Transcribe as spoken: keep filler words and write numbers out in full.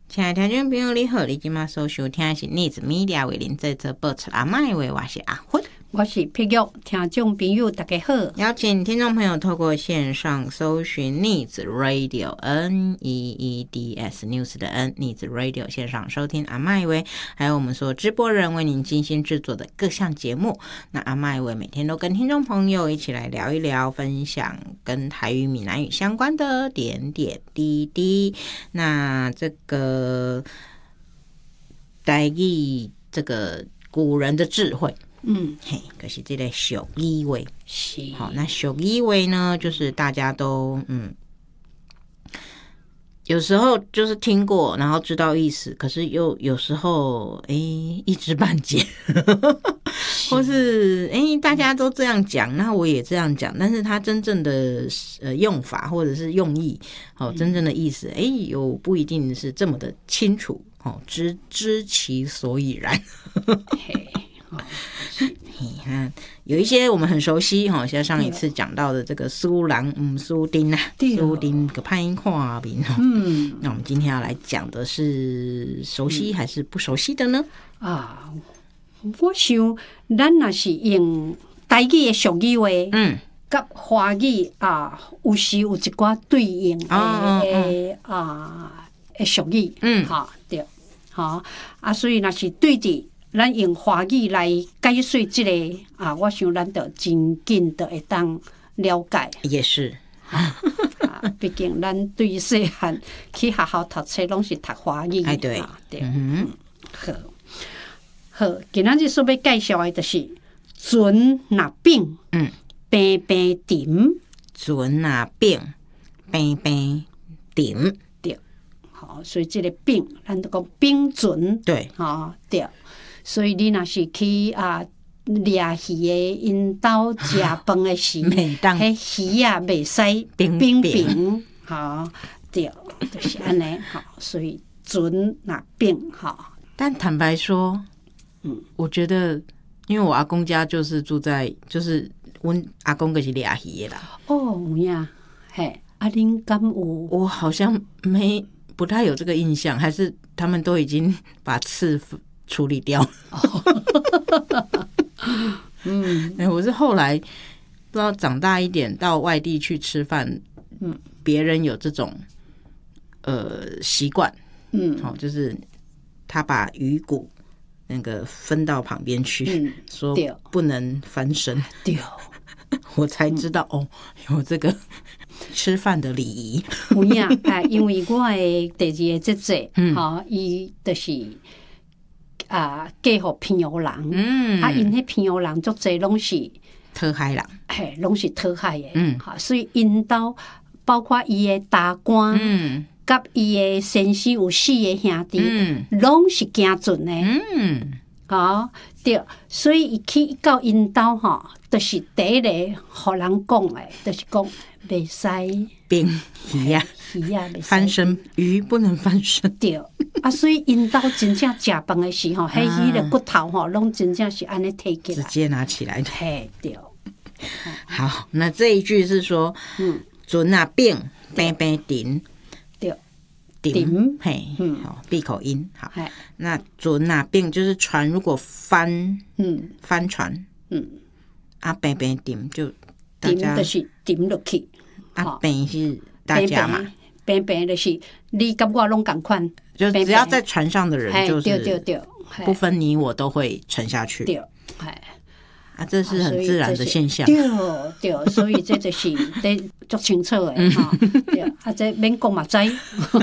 亲爱的听众朋友，你好！你今麦所收听的是逆子 media 为您这则播出阿麦话，我是阿昏， 我是碧玉。听众朋友大家好， 邀请听众朋友透过线上搜寻逆子 radio N E E D S News 的 N 逆子 radio 线上收听阿麦话，还有我们所直播人为您精心制作的各项节目。那阿麦话每天都跟听众朋友一起来聊一聊，分享跟台语、闽南语相关的点点滴滴。那这个台语这个古人的智慧，嗯，嘿，可是这个俗语话是好。那俗语话呢，就是大家都嗯，有时候就是听过，然后知道意思，可是又有时候哎一知半解，或是哎大家都这样讲，那我也这样讲，但是它真正的呃用法或者是用意，哦，真正的意思，哎，有不一定是这么的清楚，哦，知知其所以然。 嘿，哦嗯，有一些我们很熟悉哈，像上一次讲到的这个苏郎嗯苏丁啊，苏丁个拍音画饼哈。嗯，那我们今天要来讲的是熟悉还是不熟悉的呢？ 啊，我想咱若是用台语的俗语话，嗯，甲华语啊，有时有一寡对应的诶啊诶俗语，嗯，哈对，好啊，所以若是对伫。咱用华语来解说这个啊，我想咱就真紧就会当了解。 也是， 啊，毕竟咱对细汉去学校读册拢是读华语。 哎，对， 对，嗯，好，好，今仔日所要介绍的就是船若扁，嗯，平平沉， 船若扁，平平沉， 对，好，所以这个扁，咱就讲扁船， 对， 啊，对。所以你若是去啊掠鱼的因兜食饭的时，迄鱼啊袂使冰冰，吼，对，就是安尼，吼，所以船若冰，吼。 但坦白说，嗯，我觉得，因为我阿公家就是住在，就是阮阿公就是掠鱼的啦。 哦呀，嘿，啊，恁敢有？ 我好像没不太有这个印象，还是他们都已经把刺处理掉。嗯，欸，我是后来不知道长大一点到外地去吃饭，嗯，别人有这种呃习惯，嗯，好，就是他把鱼骨那个分到旁边去，嗯，说不能翻身， 对， 我才知道，嗯，哦，有这个吃饭的礼仪。 有影，哎，因为我的第二个姐姐，嗯，哈，伊就是。啊，嫁互平湖人，嗯，啊，因迄平湖人足侪拢是讨海人， 嘿，拢是讨海的，嗯，哈，所以因兜包括伊的大官，嗯，甲伊的先生有四个兄弟，嗯，拢是行船的，嗯，好，对，所以伊去到因兜吼，就是第一个互人讲的，就是讲袂使冰鱼啊， 鱼啊， 翻身鱼不能翻身， 对。啊，所以因兜真正食饭的时候，迄鱼的骨头吼，拢真正是安尼摕起来， 直接拿起来的。 嘿，对。 好，那这一句是说，嗯，船啊扁，平平沉， 对， 沉，嘿，嗯，好，闭口音，好。那船啊扁就是船如果翻，嗯，翻船，嗯，啊平平沉就大家就是沉落去， 啊平是大家嘛。 平平就是你跟我拢同款， 就只要在船上的人，就是对对对， 不分你我都会沉下去。 对， 啊，这是很自然的现象。 对对，所以这就是得足清楚的哈。对，啊，这免讲嘛知。